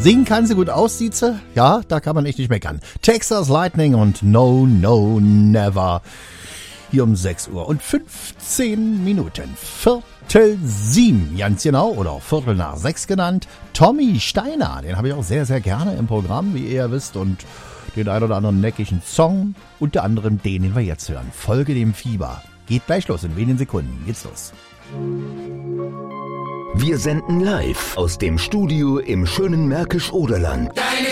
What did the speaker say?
Singen kann sie, gut aussieht sie. Ja, da kann man echt nicht meckern. Texas Lightning und No, No, Never. Hier um 6 Uhr und 15 Minuten. Viertel 7, ganz genau, oder Viertel nach 6 genannt. Tommy Steiner, den habe ich auch sehr, sehr gerne im Programm, wie ihr wisst. Und den ein oder anderen neckigen Song, unter anderem den wir jetzt hören. Folge dem Fieber. Geht gleich los, in wenigen Sekunden geht's los. Wir senden live aus dem Studio im schönen Märkisch-Oderland.